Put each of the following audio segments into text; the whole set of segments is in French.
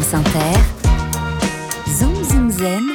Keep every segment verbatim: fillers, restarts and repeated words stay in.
France Inter, Zoom Zoom Zen,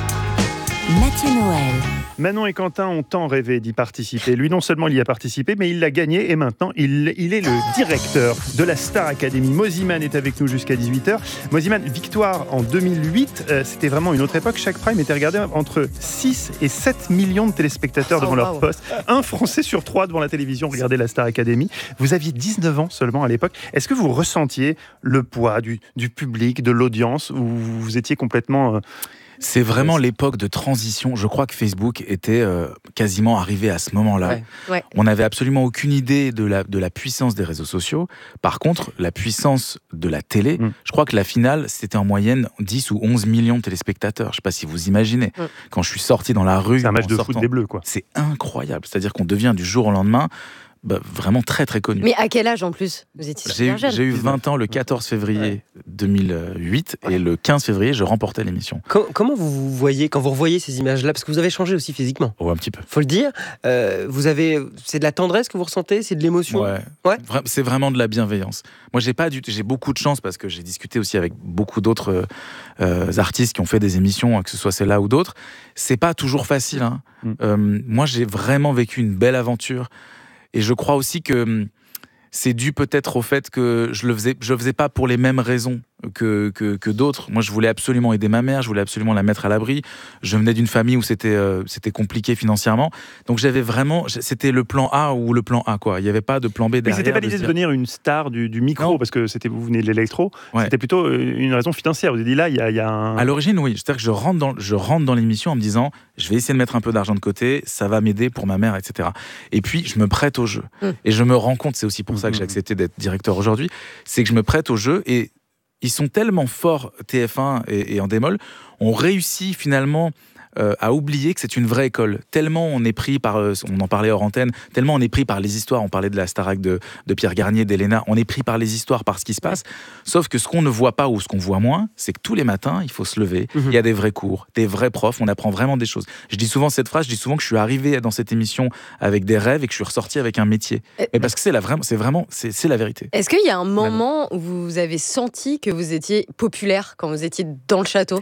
Mathieu Noël. Manon et Quentin ont tant rêvé d'y participer. Lui, non seulement il y a participé, mais il l'a gagné et maintenant, il, il est le directeur de la Star Academy. Mosiman est avec nous jusqu'à dix-huit heures. Mosiman, victoire en deux mille huit, euh, c'était vraiment une autre époque. Chaque prime était regardé entre six et sept millions de téléspectateurs devant oh, leur wow. poste. Un Français sur trois devant la télévision regardait la Star Academy. Vous aviez dix-neuf ans seulement à l'époque. Est-ce que vous ressentiez le poids du, du public, de l'audience, ou vous étiez complètement... Euh, C'est vraiment l'époque de transition. Je crois que Facebook était euh, quasiment arrivé à ce moment-là. Ouais. Ouais. On n'avait absolument aucune idée de la, de la puissance des réseaux sociaux. Par contre, la puissance de la télé, mm. je crois que la finale, c'était en moyenne dix ou onze millions de téléspectateurs. Je ne sais pas si vous imaginez. Mm. Quand je suis sorti dans la rue... C'est un match de sortant, foot des Bleus, quoi. C'est incroyable. C'est-à-dire qu'on devient du jour au lendemain... Bah, vraiment très très connu. Mais à quel âge en plus? Vous étiez j'ai, super jeune. J'ai eu vingt ans le quatorze février ouais. deux mille huit ouais. et le quinze février, je remportais l'émission. Com- comment vous vous voyez quand vous revoyez ces images-là? Parce que vous avez changé aussi physiquement. Oh, un petit peu. Faut le dire. Euh, vous avez, c'est de la tendresse que vous ressentez? C'est de l'émotion? Ouais. ouais. Vra- c'est vraiment de la bienveillance. Moi, j'ai, pas du... j'ai beaucoup de chance parce que j'ai discuté aussi avec beaucoup d'autres euh, artistes qui ont fait des émissions, que ce soit celle-là ou d'autres. C'est pas toujours facile. Hein. Mm. Euh, moi, j'ai vraiment vécu une belle aventure. Et je crois aussi que c'est dû peut-être au fait que je le faisais, je le faisais pas pour les mêmes raisons que, que, que d'autres. Moi, je voulais absolument aider ma mère, je voulais absolument la mettre à l'abri. Je venais d'une famille où c'était, euh, c'était compliqué financièrement. Donc, j'avais vraiment... C'était le plan A ou le plan A, quoi. Il n'y avait pas de plan B derrière. Mais c'était pas de l'idée de dire... devenir une star du, du micro, non. parce que c'était, vous venez de l'électro. Ouais. C'était plutôt une raison financière. Vous avez dit là, il y a, y a un... À l'origine, oui. C'est-à-dire que je rentre, dans, je rentre dans l'émission en me disant, je vais essayer de mettre un peu d'argent de côté, ça va m'aider pour ma mère, et cetera. Et puis, je me prête au jeu. Mmh. Et je me rends compte, c'est aussi pour ça que j'ai accepté d'être directeur aujourd'hui, c'est que je me prête au jeu et ils sont tellement forts, T F un et, et Endemol, on réussit finalement euh, à oublier que c'est une vraie école. Tellement on est pris par, euh, on en parlait hors antenne, tellement on est pris par les histoires, on parlait de la Starac de, de Pierre Garnier, d'Elena, on est pris par les histoires, par ce qui se passe, sauf que ce qu'on ne voit pas ou ce qu'on voit moins, c'est que tous les matins, il faut se lever, il mmh. y a des vrais cours, des vrais profs, on apprend vraiment des choses. Je dis souvent cette phrase, je dis souvent que je suis arrivé dans cette émission avec des rêves et que je suis ressorti avec un métier. Et Mais parce que c'est, la, c'est vraiment, c'est, c'est la vérité. Est-ce qu'il y a un moment où vous avez senti que vous étiez populaire quand vous étiez dans le château?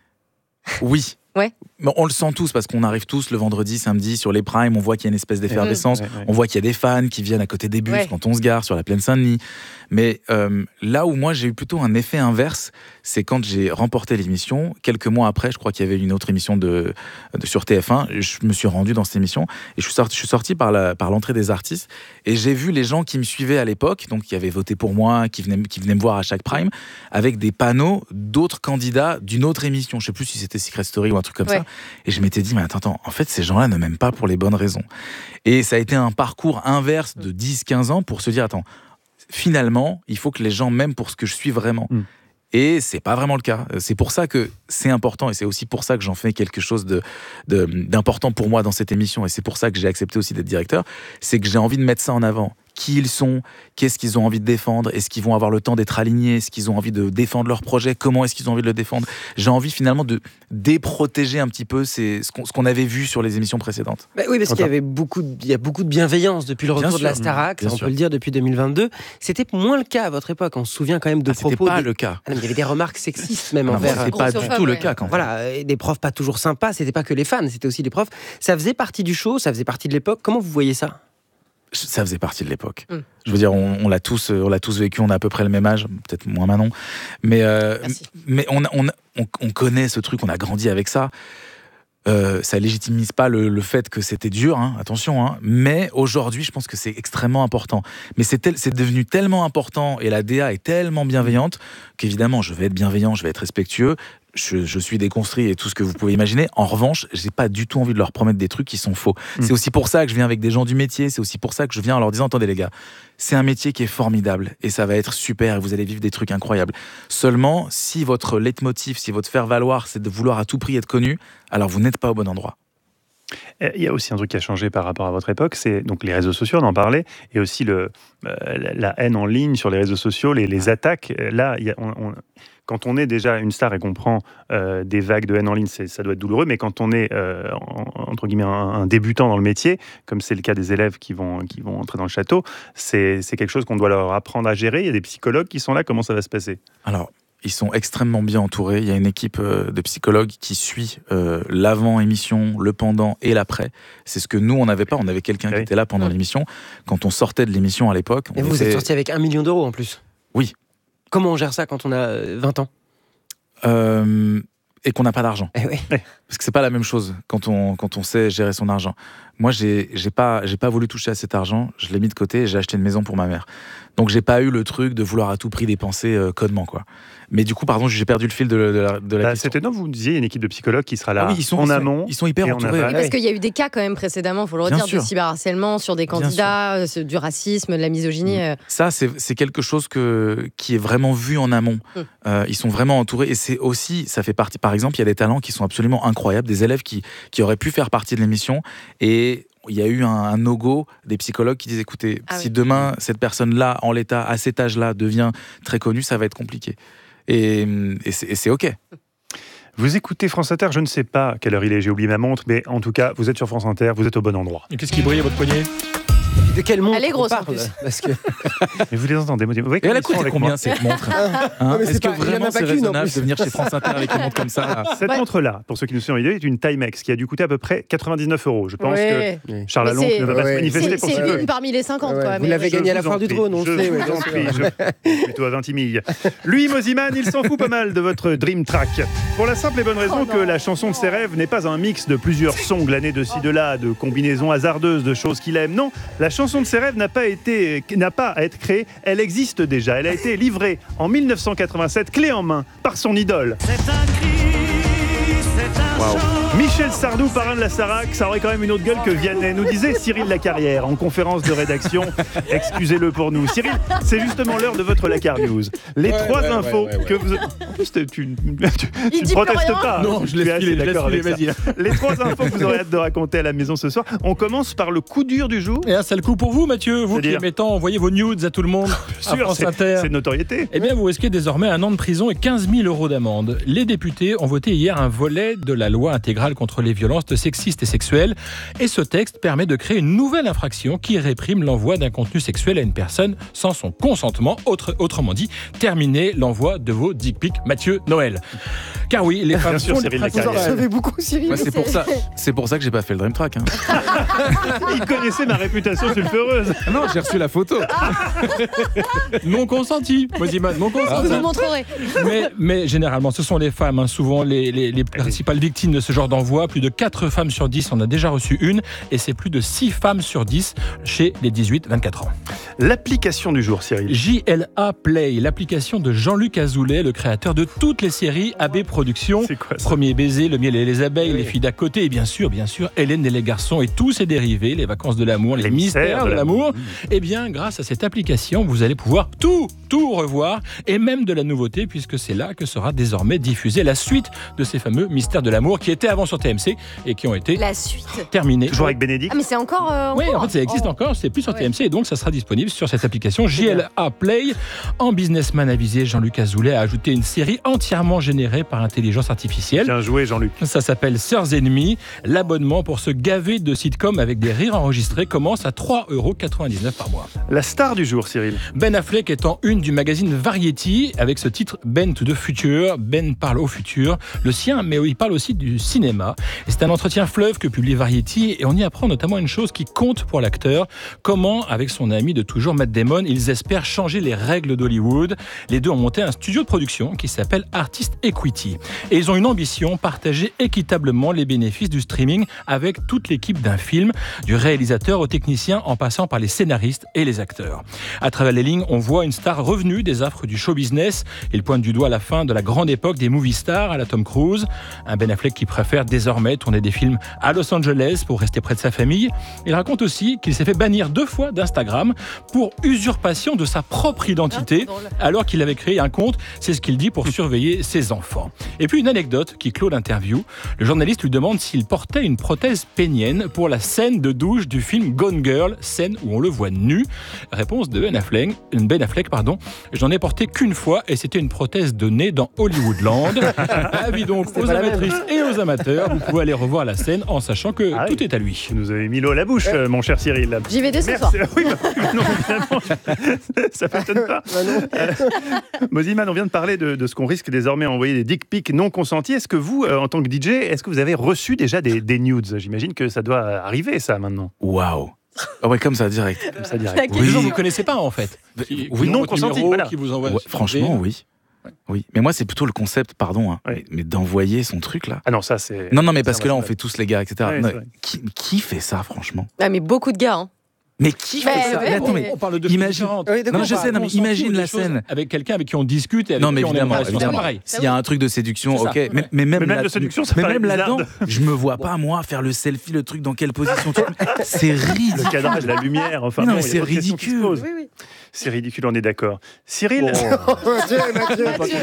Oui. Ouais. Mais on le sent tous parce qu'on arrive tous le vendredi, samedi sur les primes, on voit qu'il y a une espèce d'effervescence, ouais, ouais, ouais. on voit qu'il y a des fans qui viennent à côté des bus ouais. quand on se gare sur la plaine Saint-Denis. Mais euh, là où moi j'ai eu plutôt un effet inverse, c'est quand j'ai remporté l'émission. Quelques mois après, je crois qu'il y avait une autre émission de, de, sur T F un, je me suis rendu dans cette émission et je suis sorti, je suis sorti par, la, par l'entrée des artistes et j'ai vu les gens qui me suivaient à l'époque, donc qui avaient voté pour moi, qui venaient, qui venaient me voir à chaque prime, avec des panneaux d'autres candidats d'une autre émission. Je sais plus si c'était Secret Story ou un truc comme ouais. ça. Et je m'étais dit, mais attends, attends, en fait, ces gens-là ne m'aiment pas pour les bonnes raisons. Et ça a été un parcours inverse de dix quinze ans pour se dire, attends, finalement, il faut que les gens m'aiment pour ce que je suis vraiment. Mm. Et c'est pas vraiment le cas. C'est pour ça que c'est important et c'est aussi pour ça que j'en fais quelque chose de, de, d'important pour moi dans cette émission et c'est pour ça que j'ai accepté aussi d'être directeur, c'est que j'ai envie de mettre ça en avant. Qui ils sont, qu'est-ce qu'ils ont envie de défendre, est-ce qu'ils vont avoir le temps d'être alignés, est-ce qu'ils ont envie de défendre leur projet, comment est-ce qu'ils ont envie de le défendre. J'ai envie finalement de déprotéger un petit peu ces, ce, qu'on, ce qu'on avait vu sur les émissions précédentes. Bah oui, parce qu'il y avait beaucoup de, il y a beaucoup de bienveillance depuis le retour sûr, de la Starac, on sûr. peut le dire depuis deux mille vingt-deux. C'était moins le cas à votre époque, on se souvient quand même de ah, propos... C'était pas des... le cas. Ah, il y avait des remarques sexistes même non, envers... C'était pas du tout le cas quand même. Voilà, des profs pas toujours sympas, c'était pas que les fans, c'était aussi les profs. Ça faisait partie du show, ça faisait partie de l'époque. Comment vous voyez ça ? Ça faisait partie de l'époque. Mm. Je veux dire, on, on, l'a tous, on l'a tous vécu, on a à peu près le même âge, peut-être moins Manon, mais, euh, mais on, on, on, on connaît ce truc, on a grandi avec ça. Euh, ça légitimise pas le, le fait que c'était dur, hein, attention, hein, mais aujourd'hui, je pense que c'est extrêmement important. Mais c'est, tel, c'est devenu tellement important et la D A est tellement bienveillante qu'évidemment, je vais être bienveillant, je vais être respectueux. Je, je suis déconstruit et tout ce que vous pouvez imaginer. En revanche, j'ai pas du tout envie de leur promettre des trucs qui sont faux. Mmh. C'est aussi pour ça que je viens avec des gens du métier. C'est aussi pour ça que je viens en leur disant, attendez les gars, c'est un métier qui est formidable et ça va être super et vous allez vivre des trucs incroyables. Seulement, si votre leitmotiv, si votre faire-valoir, c'est de vouloir à tout prix être connu, alors vous n'êtes pas au bon endroit. Il y a aussi un truc qui a changé par rapport à votre époque, c'est donc les réseaux sociaux, on en parlait, et aussi le, euh, la haine en ligne sur les réseaux sociaux, les, les attaques. Là, il y a, on, on, quand on est déjà une star et qu'on prend euh, des vagues de haine en ligne, c'est, ça doit être douloureux, mais quand on est, euh, en, entre guillemets, un, un débutant dans le métier, comme c'est le cas des élèves qui vont, qui vont entrer dans le château, c'est, c'est quelque chose qu'on doit leur apprendre à gérer. Il y a des psychologues qui sont là, comment ça va se passer ? Alors, Ils sont extrêmement bien entourés. Il y a une équipe euh, de psychologues qui suit euh, l'avant-émission, le pendant et l'après. C'est ce que nous, on n'avait pas. On avait quelqu'un oui. qui était là pendant mmh. l'émission. Quand on sortait de l'émission à l'époque... Et vous, était... vous êtes sorti avec un million d'euros en plus. Oui. Comment on gère ça quand on a vingt ans euh, Et qu'on n'a pas d'argent. Eh oui. Parce que c'est pas la même chose quand on, quand on sait gérer son argent. Moi, j'ai, j'ai pas, j'ai pas voulu toucher à cet argent. Je l'ai mis de côté et j'ai acheté une maison pour ma mère. Donc, j'ai pas eu le truc de vouloir à tout prix dépenser euh, connement, quoi. Mais du coup, pardon, j'ai perdu le fil de, de la, de la bah, question. C'était non, vous me disiez, il y a une équipe de psychologues qui sera là ah oui, ils sont, en ils amont. Sont, ils sont hyper entourés. Oui, parce qu'il y a eu des cas quand même précédemment, il faut le redire, de cyberharcèlement sur des candidats, du racisme, de la misogynie. Mmh. Ça, c'est, c'est quelque chose que, qui est vraiment vu en amont. Mmh. Euh, ils sont vraiment entourés et c'est aussi, ça fait partie, par exemple, il y a des talents qui sont absolument incroyables, des élèves qui, qui auraient pu faire partie de l'émission et il y a eu un, un no-go des psychologues qui disent écoutez, ah si oui. demain cette personne-là, en l'état, à cet âge-là, devient très connue, ça va être compliqué. Et, et, c'est, et c'est OK. Vous écoutez France Inter, je ne sais pas quelle heure il est, j'ai oublié ma montre, mais en tout cas, vous êtes sur France Inter, vous êtes au bon endroit. Et qu'est-ce qui brille à votre poignet ? De quelle montre Elle est grosse on parle, en plus. Parce que... Mais vous les entendez. Vous voyez et elle a coûté combien cette montre hein est-ce que pas, vraiment c'est raisonnable de venir chez France Inter avec une montre comme ça? Cette ouais. montre-là, pour ceux qui nous suivent en vidéo, est une Timex qui a dû coûter à peu près quatre-vingt-dix-neuf euros. Je pense ouais. que Charles Alonso ne va pas ouais. se manifester c'est, pour c'est si une peu. parmi les cinquante. Ouais. Quoi, vous l'avez gagné à la foire du drone, on je le sait. Vous en prie, je... plutôt à vingt milles. Lui, Mosiman, il s'en fout pas mal de votre Dream Track. Pour la simple et bonne raison oh que la chanson de ses rêves n'est pas un mix de plusieurs sons glanés de ci de là, de combinaisons hasardeuses, de choses qu'il aime. Non, la chanson de ses rêves n'a pas été n'a pas à être créée, elle existe déjà. Elle a été livrée en mille neuf cent quatre-vingt-sept, clé en main, par son idole. C'est un cri, c'est un wow. Michel Sardou, parrain de la Starac, ça aurait quand même une autre gueule que Vianney, nous disait Cyril Lacarrière en conférence de rédaction. Excusez-le pour nous. Cyril, c'est justement l'heure de votre Lacar News. Les ouais, trois ouais, infos ouais, ouais, ouais. que vous... En plus, tu, tu, tu ne protestes pas. Non, je laisse filer, d'accord avec ça. Les trois infos que vous aurez hâte de raconter à la maison ce soir. On commence par le coup dur du jour. Et un sale coup pour vous, Mathieu, vous C'est-à-dire... qui aimez tant envoyer vos nudes à tout le monde à sûr, France c'est, Inter. C'est de notoriété. Eh bien, vous risquez désormais un an de prison et quinze mille euros d'amende. Les députés ont voté hier un volet de la loi intégrale contre les violences sexistes et sexuelles. Et ce texte permet de créer une nouvelle infraction qui réprime l'envoi d'un contenu sexuel à une personne sans son consentement. Autre, autrement dit, terminez l'envoi de vos dick pics Mathieu Noël. Car oui, les femmes sûr, sont Cyril les Vous en recevez beaucoup, Cyril. Ouais, c'est, pour ça, c'est pour ça que j'ai pas fait le Dream Track. Hein. Il connaissait ma réputation sulfureuse. Non, j'ai reçu la photo. Non consenti. Mosiman, non consenti. Vous nous montrerez. Mais, mais généralement, ce sont les femmes, hein, souvent les, les, les principales victimes de ce genre d'envoi. Plus de quatre femmes sur dix en a déjà reçu une. Et c'est plus de six femmes sur dix chez les dix-huit vingt-quatre ans. L'application du jour, Cyril. J L A Play, l'application de Jean-Luc Azoulay, le créateur de toutes les séries A B Productions. C'est quoi ça ? Premier baiser, Le miel et les abeilles, oui. Les filles d'à côté et bien sûr, bien sûr, Hélène et les garçons et tous ses dérivés, Les vacances de l'amour, Les, les mystères, mystères de, de l'amour. l'amour. Eh bien, grâce à cette application, vous allez pouvoir tout, tout revoir et même de la nouveauté puisque c'est là que sera désormais diffusée la suite de ces fameux mystères de l'amour qui étaient avant sur T M C et qui ont été la suite. terminés. Toujours avec Bénédicte. Ah mais c'est encore. Euh, oui, en fait, ça existe oh. encore. C'est plus sur ouais. T M C et donc ça sera disponible sur cette application J L A Play. En businessman avisé, Jean-Luc Azoulay a ajouté une série entièrement générée par intelligence artificielle. Bien joué, Jean-Luc. Ça s'appelle Sœurs ennemies. L'abonnement pour se gaver de sitcoms avec des rires enregistrés commence à trois euros quatre-vingt-dix-neuf par mois. La star du jour, Cyril. Ben Affleck est en une du magazine Variety avec ce titre Ben to the Future. Ben parle au futur, le sien, mais il parle aussi du cinéma. Et c'est un entretien fleuve que publie Variety et on y apprend notamment une chose qui compte pour l'acteur. Comment, avec son ami de toujours Matt Damon, ils espèrent changer les règles d'Hollywood. Les deux ont monté un studio de production qui s'appelle Artist Equity. Et ils ont une ambition, partager équitablement les bénéfices du streaming avec toute l'équipe d'un film, du réalisateur au technicien en passant par les scénaristes et les acteurs. À travers les lignes, on voit une star revenue des affres du show business. Il pointe du doigt la fin de la grande époque des movie stars à la Tom Cruise. Un Ben Affleck qui préfère désormais tourner des films à Los Angeles pour rester près de sa famille. Il raconte aussi qu'il s'est fait bannir deux fois d'Instagram pour usurpation de sa propre identité alors qu'il avait créé un compte, c'est ce qu'il dit, pour surveiller ses enfants. Et puis une anecdote qui clôt l'interview. Le journaliste lui demande s'il portait une prothèse pénienne pour la scène de douche du film Gone Girl, scène où on le voit nu. Réponse de Ben Affleck, Ben Affleck pardon. Je n'en ai porté qu'une fois et c'était une prothèse de nez dans Hollywoodland. Avis donc aux amatrices et aux amateurs, vous pouvez aller revoir la scène en sachant que ah, tout oui. est à lui. Vous nous avez mis l'eau à la bouche, ouais. mon cher Cyril. J'y vais dès ce soir. Oui, bah, non, évidemment, ça ne m'étonne pas. Euh, Mosiman, on vient de parler de, de ce qu'on risque désormais à envoyer des dick pics non consentis. Est-ce que vous, euh, en tant que D J, est-ce que vous avez reçu déjà des, des nudes ? J'imagine que ça doit arriver, ça, maintenant. Waouh. Ah ouais, comme ça, direct. Comme ça, direct. Oui. Les gens, vous ne connaissez pas, en fait. Qui, oui, non consentis, voilà. Qui vous envoie ouais, franchement, oui. Oui, mais moi c'est plutôt le concept, pardon, hein, oui. mais d'envoyer son truc là. Ah non, ça c'est. Non, non, mais parce que là on fait tous les gars, et cetera. Ouais, non, qui, qui fait ça, franchement ? Ah, mais beaucoup de gars, hein. Mais qui bah, fait ça ouais, Attends, mais on parle de imagine. Oui, non, je sais, non, mais imagine la scène avec quelqu'un avec qui on discute et avec non, mais qui évidemment, on est évidemment. pareil. S'il y a un truc de séduction, ok. Mais, mais, mais même, mais même là, de séduction, ça mais même bizarre. là-dedans, je me vois pas moi faire le selfie, le truc dans quelle position. C'est ridicule. Le cadrage, la lumière, enfin. Mais non, bon, mais c'est ridicule. Oui, oui. C'est ridicule, on est d'accord. Cyril. Oh, Mathieu, Mathieu.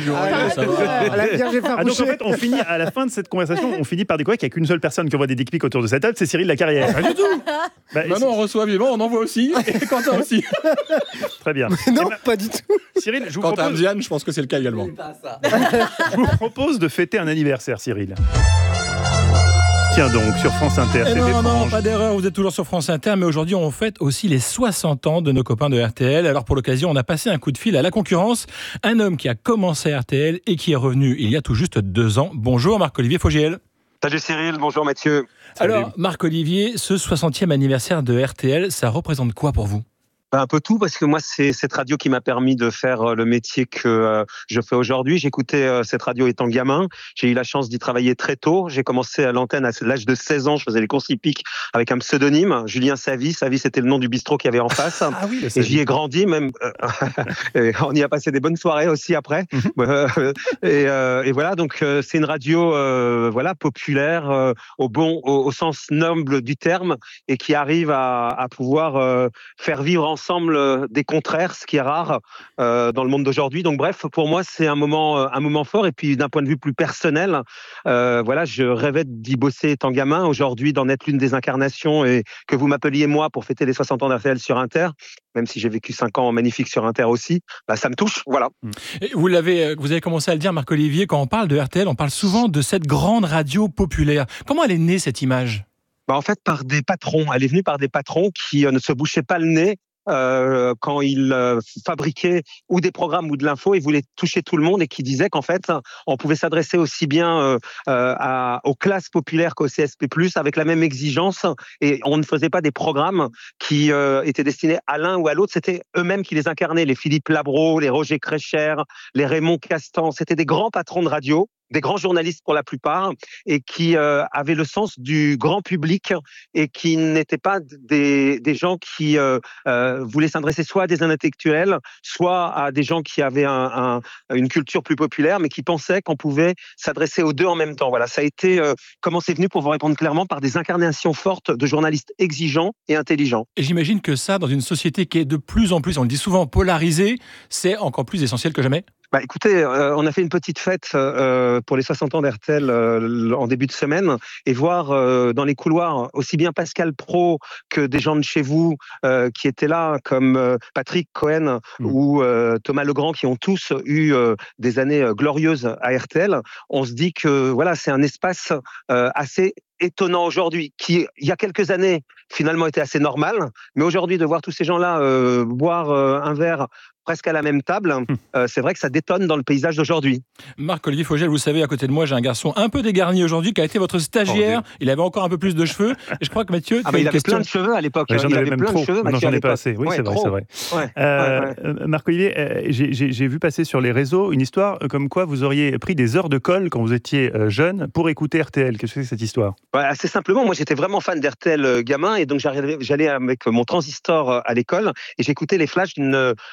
Ah, donc en fait, on finit à la fin de cette conversation, on finit par découvrir qu'il n'y a qu'une seule personne qui envoie des dick pics autour de cette table, c'est Cyril Lacarrière. Pas du tout. Bah, bah non, on reçoit vivant, on envoie aussi. Et Quentin aussi. Très bien. Non, pas du tout. Cyril, je vous Quentin propose... Diane, je pense que c'est le cas également. Je vous propose de fêter un anniversaire, Cyril. Tiens donc, sur France Inter, c'est étrange. Non, non, pas d'erreur, vous êtes toujours sur France Inter, mais aujourd'hui on fête aussi les soixante ans de nos copains de R T L. Alors pour l'occasion, on a passé un coup de fil à la concurrence, un homme qui a commencé à R T L et qui est revenu il y a tout juste deux ans. Bonjour Marc-Olivier Fogiel. Salut Cyril, bonjour Mathieu. Alors Salut. Marc-Olivier, ce soixantième anniversaire de R T L, ça représente quoi pour vous ? Un peu tout, parce que moi, c'est cette radio qui m'a permis de faire le métier que euh, je fais aujourd'hui. J'écoutais euh, cette radio étant gamin. J'ai eu la chance d'y travailler très tôt. J'ai commencé à l'antenne à l'âge de seize ans. Je faisais les courses hippiques avec un pseudomime, Julien Savy. Savy, c'était le nom du bistrot qu'il y avait en face. Ah oui, et j'y ai grandi, même. Euh, on y a passé des bonnes soirées aussi après. Mm-hmm. et, euh, et voilà, donc euh, c'est une radio euh, voilà, populaire, euh, au, bon, au, au sens noble du terme, et qui arrive à, à pouvoir euh, faire vivre en ensemble des contraires, ce qui est rare euh, dans le monde d'aujourd'hui. Donc bref, pour moi, c'est un moment, un moment fort. Et puis d'un point de vue plus personnel, euh, voilà, je rêvais d'y bosser étant gamin. Aujourd'hui, d'en être l'une des incarnations et que vous m'appeliez moi pour fêter les soixante ans d'R T L sur Inter, même si j'ai vécu cinq ans magnifiques sur Inter aussi, bah, ça me touche, voilà. Et vous, l'avez, vous avez commencé à le dire, Marc-Olivier, quand on parle de R T L, on parle souvent de cette grande radio populaire. Comment elle est née, cette image ? Bah, en fait, par des patrons. Elle est venue par des patrons qui euh, ne se bouchaient pas le nez Euh, quand ils euh, fabriquaient ou des programmes ou de l'info, ils voulaient toucher tout le monde et qui disaient qu'en fait, on pouvait s'adresser aussi bien euh, euh, à, aux classes populaires qu'au C S P plus, avec la même exigence, et on ne faisait pas des programmes qui euh, étaient destinés à l'un ou à l'autre, c'était eux-mêmes qui les incarnaient, les Philippe Labro, les Roger Crécher, les Raymond Castan, c'était des grands patrons de radio, des grands journalistes pour la plupart, et qui euh, avaient le sens du grand public et qui n'étaient pas des, des gens qui euh, euh, voulaient s'adresser soit à des intellectuels, soit à des gens qui avaient un, un, une culture plus populaire, mais qui pensaient qu'on pouvait s'adresser aux deux en même temps. Voilà, ça a été, euh, comment c'est venu, pour vous répondre clairement, par des incarnations fortes de journalistes exigeants et intelligents. Et j'imagine que ça, dans une société qui est de plus en plus, on le dit souvent, polarisée, c'est encore plus essentiel que jamais. Bah, écoutez, euh, on a fait une petite fête euh, pour les soixante ans d'R T L euh, en début de semaine, et voir euh, dans les couloirs aussi bien Pascal Praud que des gens de chez vous euh, qui étaient là, comme euh, Patrick Cohen mmh. ou euh, Thomas Legrand, qui ont tous eu euh, des années euh, glorieuses à R T L. On se dit que voilà, c'est un espace euh, assez étonnant aujourd'hui, qui il y a quelques années finalement était assez normal, mais aujourd'hui de voir tous ces gens-là euh, boire euh, un verre presque à la même table, euh, c'est vrai que ça détonne dans le paysage d'aujourd'hui. Marc-Olivier Fogel, vous savez, à côté de moi, j'ai un garçon un peu dégarni aujourd'hui qui a été votre stagiaire. Oh, il avait encore un peu plus de cheveux. Et je crois que Mathieu, ah, mais il avait question... plein de cheveux à l'époque. Ouais, j'en il avais avait même plein trop. de cheveux. Non, j'en ai pas assez. Oui, ouais, c'est vrai, c'est vrai. Ouais, euh, ouais, ouais. Marc-Olivier, euh, j'ai, j'ai, j'ai vu passer sur les réseaux une histoire comme quoi vous auriez pris des heures de colle quand vous étiez jeune pour écouter R T L. Qu'est-ce que c'est cette histoire ? Ouais, assez simplement, moi j'étais vraiment fan d'R T L gamin, et donc j'allais avec mon transistor à l'école et j'écoutais les flashs d'une euh, femme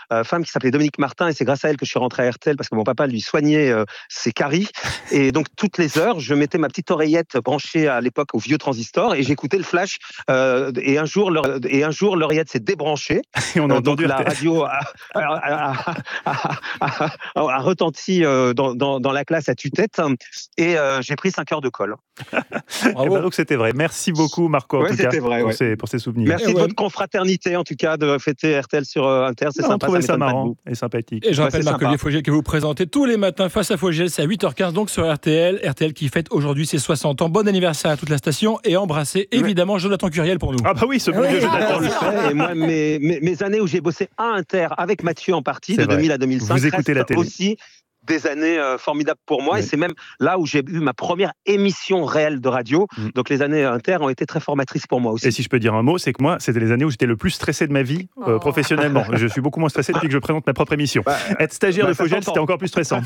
qui s'appelait Dominique Martin, et c'est grâce à elle que je suis rentré à R T L parce que mon papa lui soignait euh, ses caries. Et donc toutes les heures, je mettais ma petite oreillette branchée à l'époque au vieux transistor et j'écoutais le flash. Euh, et un jour, et un jour, l'oreillette s'est débranchée. Et on a euh, entendu donc la radio a, a, a, a, a, a retenti euh, dans, dans, dans la classe à tue-tête et euh, j'ai pris cinq heures de colle. Eh ben donc c'était vrai. Merci beaucoup Marco en ouais, tout cas vrai, pour, ouais. ces, pour ces souvenirs. Merci et de ouais. votre confraternité en tout cas de fêter R T L sur euh, Inter. C'est Non, sympa. on trouvait ça, ça marrant et sympathique. Et je Ouais, rappelle c'est Marc sympa. Fogiel que vous présentez tous les matins face à Fogiel, c'est à huit heures quinze donc sur R T L. R T L qui fête aujourd'hui ses soixante ans. Bon anniversaire à toute la station et embrassez évidemment Jonathan Curiel pour nous. Ah bah oui, ce bon vieux Jonathan. Et moi, mes, mes, mes années où j'ai bossé à Inter avec Mathieu en partie, C'est de vrai. deux mille à deux mille cinq, Vous écoutez la restent télé. aussi des années euh, formidables pour moi. Oui. Et c'est même là où j'ai eu ma première émission réelle de radio. Mm. Donc les années Inter ont été très formatrices pour moi aussi. Et si je peux dire un mot, c'est que moi, c'était les années où j'étais le plus stressé de ma vie euh, Oh. professionnellement. Je suis beaucoup moins stressé depuis que je présente ma propre émission. Bah, Être stagiaire bah, de ça Fogiel, s'entend. c'était encore plus stressant.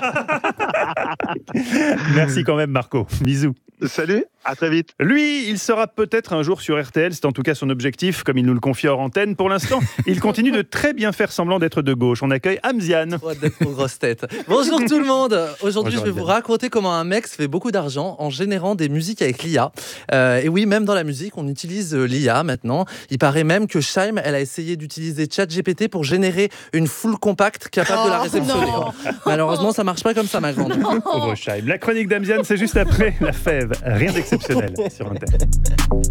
Merci quand même Marco. Bisous. Salut, à très vite. Lui, il sera peut-être un jour sur R T L, c'est en tout cas son objectif, comme il nous le confie hors antenne. Pour l'instant, il continue de très bien faire semblant d'être de gauche. On accueille Amziane. Trop hâte d'être une grosse tête. Bonjour tout le monde. Aujourd'hui, Bonjour, je vais vous Amziane. raconter comment un mec se fait beaucoup d'argent en générant des musiques avec l'I A. Euh, et oui, même dans la musique, on utilise euh, l'I A maintenant. Il paraît même que Scheim, elle a essayé d'utiliser ChatGPT pour générer une full compacte capable de la Oh, réceptionner. non. Malheureusement, ça marche pas comme ça, ma grande. Pauvre Scheim. La chronique d'Amziane, c'est juste après la fève. Rien d'exceptionnel sur Inter.